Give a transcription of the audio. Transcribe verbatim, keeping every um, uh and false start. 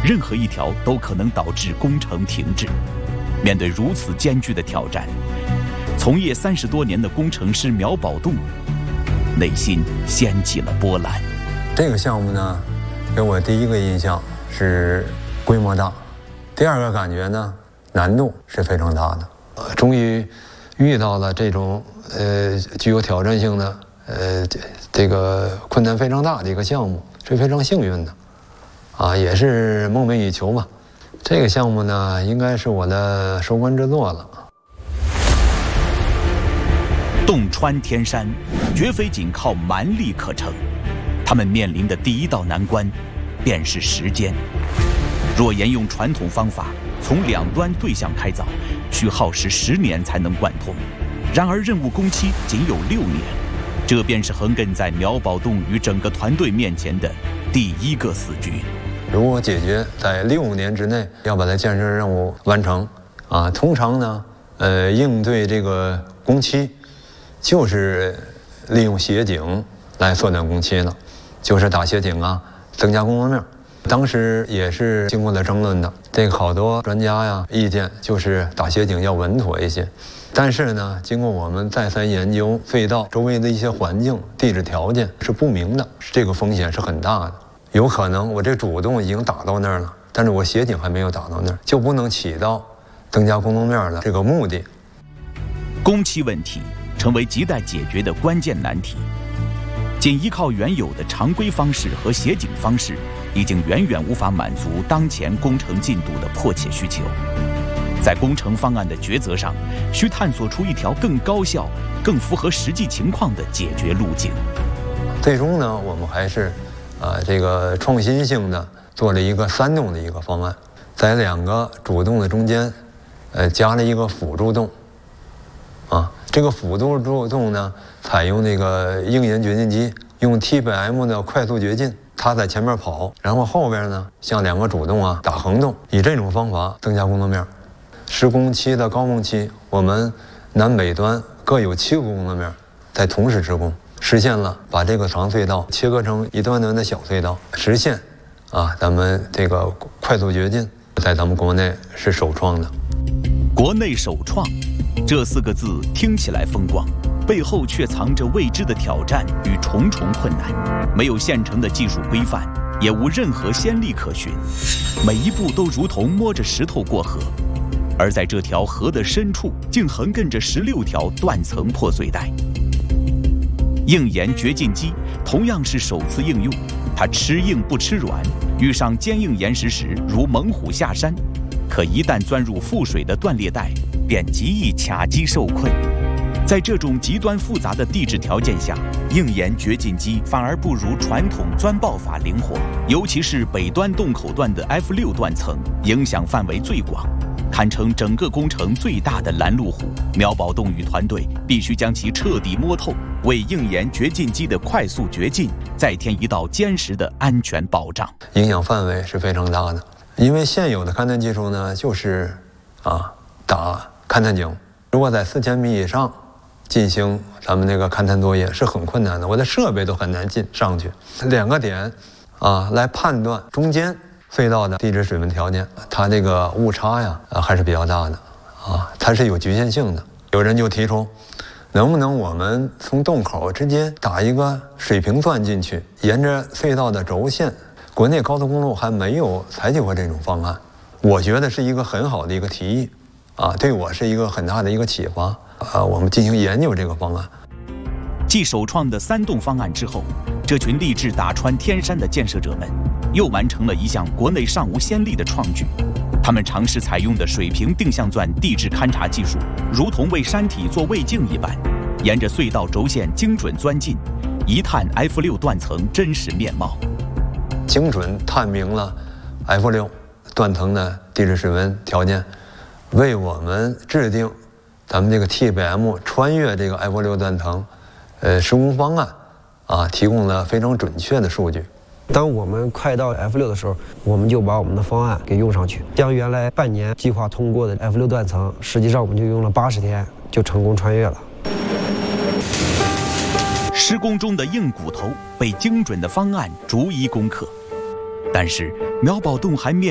任何一条都可能导致工程停滞。面对如此艰巨的挑战，从业三十多年的工程师苗宝栋内心掀起了波澜。 这个项目呢，给我第一个印象是规模大，第二个感觉呢，难度是非常大的。呃，终于遇到了这种呃具有挑战性的呃这这个困难非常大的一个项目，是非常幸运的，啊，也是梦寐以求嘛。这个项目呢，应该是我的收官之作了。 洞穿天山，绝非仅靠蛮力可成。他们面临的第一道难关，便是时间。若沿用传统方法，从两端对向开凿，需耗时十年才能贯通。然而任务工期仅有六年，这便是横亘在苗宝栋与整个团队面前的第一个死局。 如果解决在六年之内要把它建设任务完成，啊，通常呢，呃，应对这个工期，就是利用斜井来缩短工期了，就是打斜井啊，增加工作面。当时也是经过了争论的，这个好多专家呀意见就是打斜井要稳妥一些。但是呢，经过我们再三研究，隧道周围的一些环境、地质条件是不明的，这个风险是很大的。有可能我这主洞已经打到那儿了，但是我斜井还没有打到那儿，就不能起到增加工作面的这个目的。 工期问题成为亟待解决的关键难题。仅依靠原有的常规方式和斜井方式，已经远远无法满足当前工程进度的迫切需求。在工程方案的抉择上，需探索出一条更高效、更符合实际情况的解决路径。 最终呢，我们还是，呃，这个创新性的做了一个三洞的一个方案，在两个主洞的中间，呃，加了一个辅助洞。啊，这个辅助洞呢，采用那个硬研掘进机，用 T 百 M 的快速掘进，它在前面跑，然后后边呢，向两个主洞啊打横洞，以这种方法增加工作面。施工期的高峰期，我们南北端各有七个工作面，在同时施工，实现了把这个长隧道切割成一段段的小隧道，实现啊咱们这个快速掘进，在咱们国内是首创的。 国内首创这四个字听起来风光，背后却藏着未知的挑战与重重困难。没有现成的技术规范，也无任何先例可循，每一步都如同摸着石头过河。而在这条河的深处，竟横亘着十六条断层破碎带。硬研掘进机同样是首次应用，它吃硬不吃软，遇上坚硬岩石时如猛虎下山，可一旦钻入覆水的断裂带，便极易卡机受困。在这种极端复杂的地质条件下，硬研掘进机反而不如传统钻爆法灵活，尤其是北端洞口段的 F 六 断层，影响范围最广，堪称整个工程最大的拦路虎。苗宝栋与团队必须将其彻底摸透，为硬研掘进机的快速掘进再添一道坚实的安全保障。 影响范围是非常大的，因为现有的勘探技术呢，就是啊打勘探井，如果在四千米以上进行咱们那个勘探作业是很困难的，我的设备都很难进上去。两个点啊来判断中间隧道的地质水文条件，它这个误差呀啊还是比较大的啊，它是有局限性的。有人就提出，能不能我们从洞口直接打一个水平钻进去，沿着隧道的轴线？国内高速公路还没有采取过这种方案，我觉得是一个很好的一个提议啊，对我是一个很大的一个启发啊，我们进行研究这个方案。 继首创的三洞方案之后，这群立志打穿天山的建设者们又完成了一项国内尚无先例的创举。他们尝试采用的水平定向钻地质勘察技术，如同为山体做胃镜一般，沿着隧道轴线精准钻进，一探 F 六 断层真实面貌， 精准探明了 F 六 断层的地质水文条件，为我们制定咱们这个 T 百 M 穿越这个 F 六 断层呃施工方案啊，提供了非常准确的数据。 当我们快到 F 六 的时候，我们就把我们的方案给用上去，将原来半年计划通过的 F 六 断层，实际上我们就用了八十天就成功穿越了。 施工中的硬骨头被精准的方案逐一攻克，但是苗宝栋还面